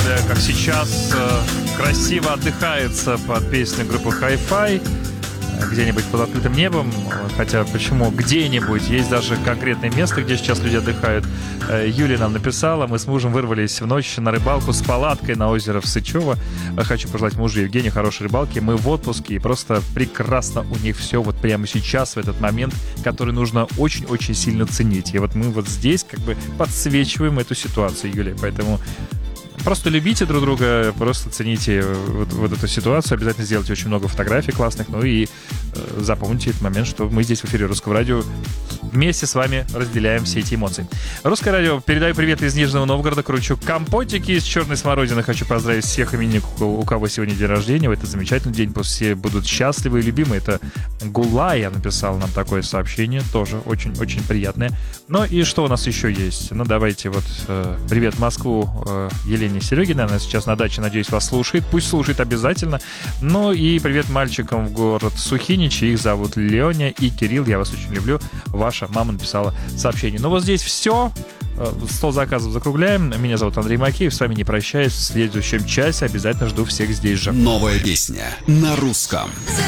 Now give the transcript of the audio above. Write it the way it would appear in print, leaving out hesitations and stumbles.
как сейчас красиво отдыхается под песню группы Hi-Fi где-нибудь под открытым небом. Хотя почему где-нибудь? Есть даже конкретное место, где сейчас люди отдыхают. Юлия нам написала: мы с мужем вырвались в ночь на рыбалку с палаткой на озеро в Сычево. Хочу пожелать мужу Евгению хорошей рыбалки. Мы в отпуске, и просто прекрасно у них все вот прямо сейчас, в этот момент, который нужно очень-очень сильно ценить. И вот мы вот здесь как бы подсвечиваем эту ситуацию, Юлия. Поэтому просто любите друг друга, просто цените вот эту ситуацию. Обязательно сделайте очень много фотографий классных. Ну и запомните этот момент, что мы здесь в эфире Русского радио вместе с вами разделяем все эти эмоции. Русское радио, передаю привет из Нижнего Новгорода. Кручу компотики из черной смородины. Хочу поздравить всех именинников, у кого сегодня день рождения. В этот замечательный день пусть все будут счастливы и любимы. Это Гулая написал нам такое сообщение. Тоже очень-очень приятное. Ну и что у нас еще есть? Ну давайте вот привет в Москву Елене Серегиной. Она сейчас на даче, надеюсь, вас слушает. Пусть слушает обязательно. Ну и привет мальчикам в город Сухиничи. Их зовут Леня и Кирилл. Я вас очень люблю. Ваша мама написала сообщение. Ну вот здесь все. 100 заказов закругляем. Меня зовут Андрей Макеев. С вами не прощаюсь. В следующем часе обязательно жду всех здесь же. Новая песня на русском.